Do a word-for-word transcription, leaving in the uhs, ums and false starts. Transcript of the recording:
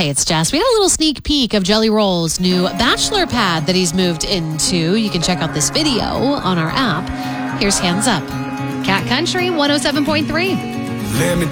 Hey, it's Jess. We had a little sneak peek of Jelly Roll's new bachelor pad that he's moved into. You can check out this video on our app. Here's Hands Up. Cat Country one oh seven point three. Let me